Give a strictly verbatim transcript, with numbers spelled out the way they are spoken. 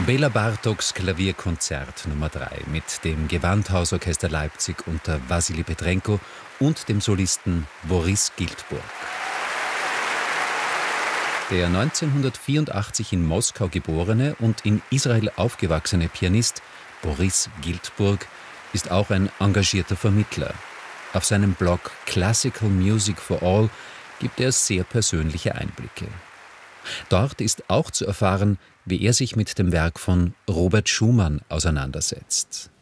Bela Bartoks Klavierkonzert Nummer drei mit dem Gewandhausorchester Leipzig unter Wassily Petrenko und dem Solisten Boris Giltburg. Der neunzehnhundertvierundachtzig in Moskau geborene und in Israel aufgewachsene Pianist Boris Giltburg ist auch ein engagierter Vermittler. Auf seinem Blog Classical Music for All gibt er sehr persönliche Einblicke. Dort ist auch zu erfahren, wie er sich mit dem Werk von Robert Schumann auseinandersetzt.